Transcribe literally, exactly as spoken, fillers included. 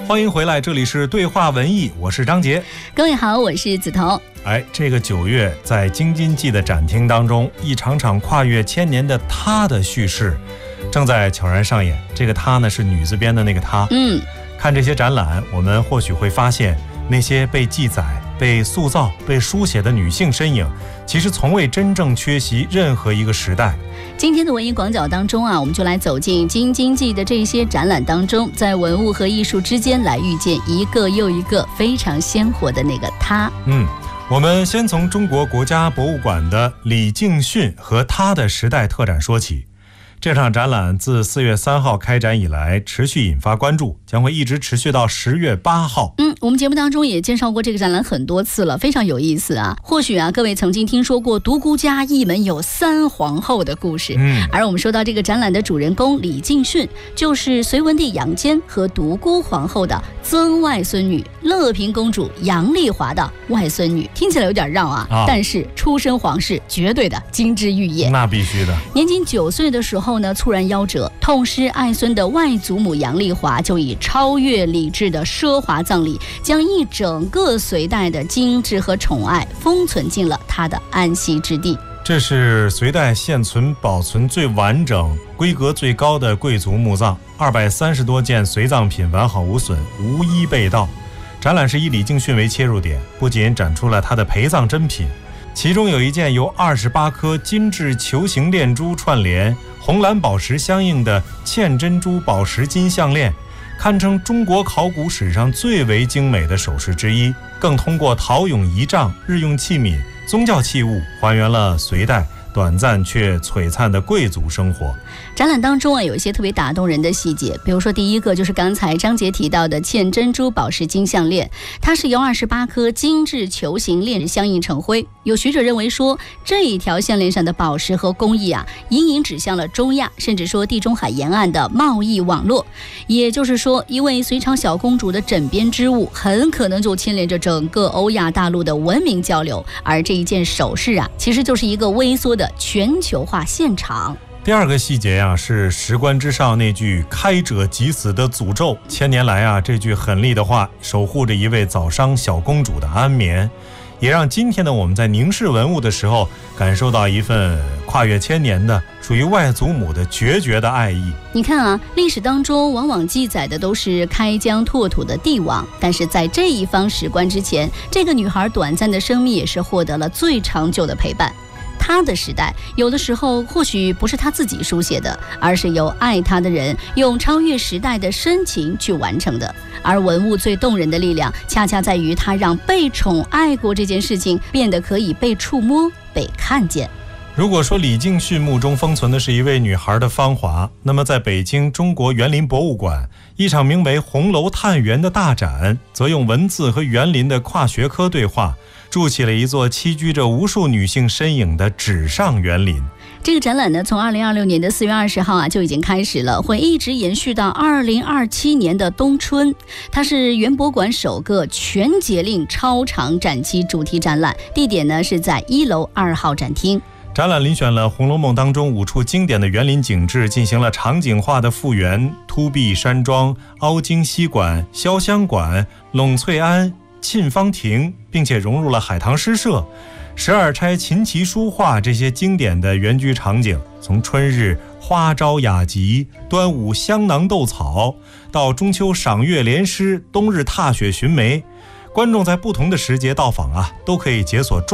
欢迎回来，这里是对话文艺，我是张杰。 各位好，我是梓潼。 哎，这个九月在京津冀的展厅当中，一场场跨越千年的她的叙事正在悄然上演。这个她呢，是女字边的那个她。 嗯， 看这些展览，我们或许会发现，那些被记载、被塑造、被书写的女性身影，其实从未真正缺席任何一个时代。 今天的文艺广角当中啊，我们就来走进京津冀的这些展览当中，在文物和艺术之间来遇见一个又一个非常鲜活的那个她。 嗯，我们先从中国国家博物馆的李敬训和她的时代特展说起。这场展览自四月三号开展以来，持续引发关注，将会一直持续到十月八号。 嗯，我们节目当中也介绍过这个展览很多次了，非常有意思啊。或许啊，各位曾经听说过独孤家一门有三皇后的故事。 嗯， 而我们说到这个展览的主人公李敬训，就是隋文帝杨坚和独孤皇后的曾外孙女，乐平公主杨丽华的外孙女。听起来有点绕啊，啊但是出身皇室，绝对的金枝玉叶。 那必须的。 年仅九岁的时候呢，猝然夭折，痛失爱孙的外祖母杨丽华就以超越礼制的奢华葬礼，将一整个隋代的精致和宠爱封存进了她的安息之地。 这是隋代现存保存最完整、规格最高的贵族墓葬，二百三十多件随葬品完好无损，无一被盗。展览是以李敬训为切入点，不仅展出了他的陪葬珍品，其中有一件由二十八颗精致球形链珠串联、红蓝宝石相应的嵌珍珠宝石金项链，堪称中国考古史上最为精美的首饰之一，更通过陶俑仪仗、日用器皿、宗教器物，还原了隋代短暂却璀璨的贵族生活。 展览当中啊，有一些特别打动人的细节，比如说第一个就是刚才张杰提到的嵌珍珠宝石金项链，它是由二十八颗精致球形链相映成辉。有学者认为说，这一条项链上的宝石和工艺啊，隐隐指向了中亚，甚至说地中海沿岸的贸易网络。也就是说，一位隋朝小公主的枕边之物，很可能就牵连着整个欧亚大陆的文明交流。而这一件首饰啊，其实就是一个微缩的全球化现场。 第二个细节啊，是石棺之上那句开者即死的诅咒。千年来啊，这句狠厉的话守护着一位早伤小公主的安眠，也让今天的我们在凝视文物的时候，感受到一份跨越千年的属于外祖母的决绝的爱意。 你看啊，历史当中往往记载的都是开疆拓土的帝王，但是在这一方石棺之前，这个女孩短暂的生命也是获得了最长久的陪伴。她的时代，有的时候或许不是她自己书写的，而是由爱她的人用超越时代的深情去完成的。而文物最动人的力量，恰恰在于它让被宠爱过这件事情变得可以被触摸、被看见。 如果说李敬训墓中封存的是一位女孩的芳华，那么在北京中国园林博物馆，一场名为《红楼探园》的大展，则用文字和园林的跨学科对话，筑起了一座栖居着无数女性身影的纸上园林。 这个展览呢，从二零二六年的四月二十号啊就已经开始了，会一直延续到二零二七年的冬春。它是园博馆首个全节令超长展期主题展览，地点呢是在一楼二号展厅。 展览遴选了《红楼梦》当中五处经典的园林景致，进行了场景化的复原，突壁山庄、凹晶溪馆、潇湘馆、陇翠庵、沁芳亭，并且融入了海棠诗社、十二钗琴棋书画这些经典的园居场景。从春日花朝雅集、端午香囊斗草，到中秋赏月联诗、冬日踏雪寻梅，观众在不同的时节到访啊，都可以解锁